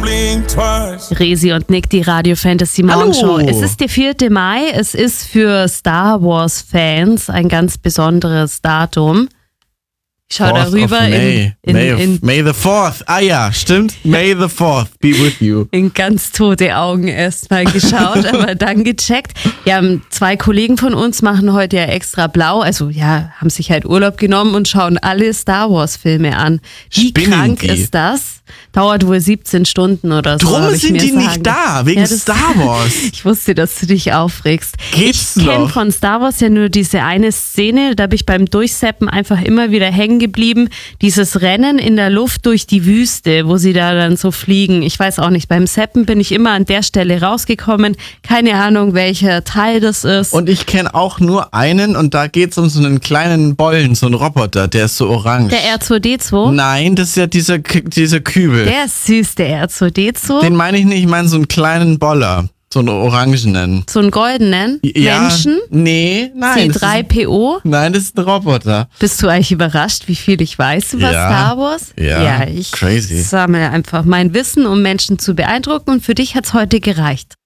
blink twice. Resi und Nick, die Radio Fantasy Morgenshow. Hallo. Es ist der 4. Mai. Es ist für Star Wars Fans ein ganz besonderes Datum. Ich schau darüber May the 4th. Ah ja, stimmt. May the 4th be with you. in ganz tote Augen erst mal geschaut, aber dann gecheckt. Ja, 2 Kollegen von uns machen heute ja extra blau. Also ja, haben sich halt Urlaub genommen und schauen alle Star Wars Filme an. Wie Spinnen krank die? ist das? Dauert wohl 17 Stunden oder so. Drum hab ich sind mir die sagen. nicht da, wegen Ja, das- Star Wars. Ich wusste, dass du dich aufregst. Geht's Ich kenne noch? von Star Wars ja nur diese eine Szene, da bin ich beim Durchseppen einfach immer wieder hängen geblieben. Dieses Rennen in der Luft durch die Wüste, wo sie da dann so fliegen. Ich weiß auch nicht, beim Seppen bin ich immer an der Stelle rausgekommen. Keine Ahnung, welcher Teil das ist. Und ich kenne auch nur einen und da geht's um so einen kleinen Bollen, so einen Roboter, der ist so orange. Der R2D2? Nein, das ist ja dieser Kübel. Der ist süß, der R2D2. Den meine ich nicht, ich meine so einen kleinen Boller, so einen orangenen. So einen goldenen Ja, Menschen. Nee, nein. C3PO. Nein, das ist ein Roboter. Bist du eigentlich überrascht, wie viel ich weiß über Ja. Star Wars? Ja, ich crazy. sammle einfach mein Wissen, um Menschen zu beeindrucken und für dich hat's heute gereicht.